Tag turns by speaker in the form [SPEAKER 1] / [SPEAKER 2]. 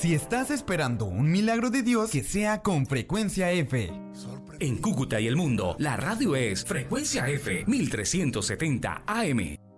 [SPEAKER 1] Si estás esperando un milagro de Dios, que sea con Frecuencia F.
[SPEAKER 2] En Cúcuta y el mundo, la radio es Frecuencia F 1370 AM.